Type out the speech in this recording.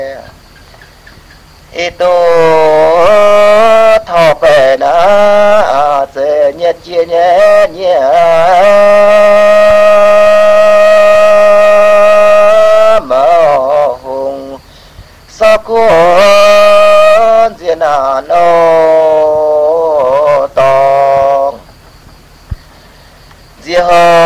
ito thọ về na sẽ nhẹ chia nhẹ nhẹ mở hùng sao cuốn diện hà nô tòng diệt